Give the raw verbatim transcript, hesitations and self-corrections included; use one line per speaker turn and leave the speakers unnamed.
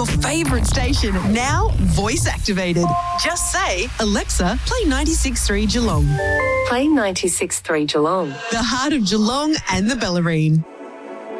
your favourite station, now voice activated. Just say, Alexa, play ninety-six point three Geelong.
Play ninety-six point three Geelong.
The heart of Geelong and the Bellarine.